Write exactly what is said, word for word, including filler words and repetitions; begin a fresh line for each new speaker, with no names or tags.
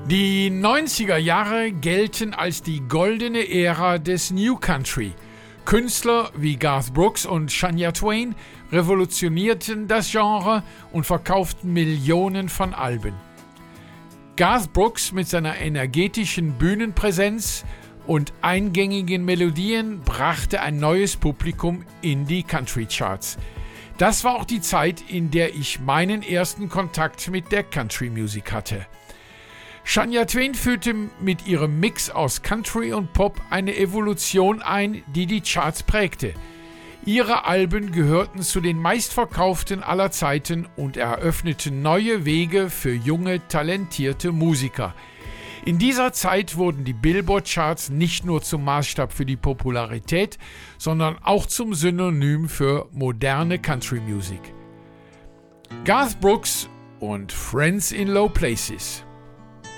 Die neunziger Jahre gelten als die goldene Ära des New Country. Künstler wie Garth Brooks und Shania Twain revolutionierten das Genre und verkauften Millionen von Alben. Garth Brooks mit seiner energetischen Bühnenpräsenz und eingängigen Melodien brachte ein neues Publikum in die Country-Charts. Das war auch die Zeit, in der ich meinen ersten Kontakt mit der Country-Musik hatte. Shania Twain führte mit ihrem Mix aus Country und Pop eine Evolution ein, die die Charts prägte. Ihre Alben gehörten zu den meistverkauften aller Zeiten und eröffneten neue Wege für junge, talentierte Musiker. In dieser Zeit wurden die Billboard-Charts nicht nur zum Maßstab für die Popularität, sondern auch zum Synonym für moderne Country-Musik. Garth Brooks und Friends in Low Places.